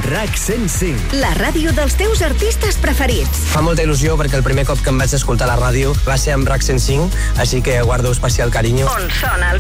RAC 105. La ràdio dels teus artistes preferits. Fa molta il·lusió perquè el primer cop que em vaig escoltar la ràdio va ser amb RAC 105, així que guardo especial carinyo. On sona el